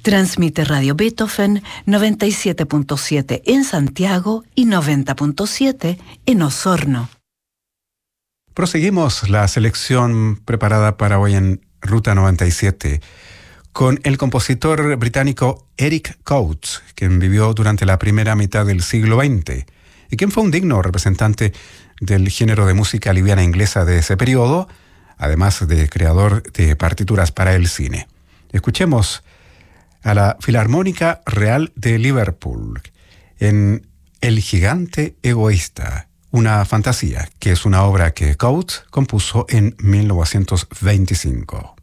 Transmite Radio Beethoven 97.7 en Santiago y 90.7 en Osorno. Proseguimos la selección preparada para hoy en Ruta 97 con el compositor británico Eric Coates, quien vivió durante la primera mitad del siglo XX y quien fue un digno representante del género de música liviana inglesa de ese periodo, además de creador de partituras para el cine. Escuchemos a la Filarmónica Real de Liverpool en El gigante egoísta, una fantasía, que es una obra que Coates compuso en 1925.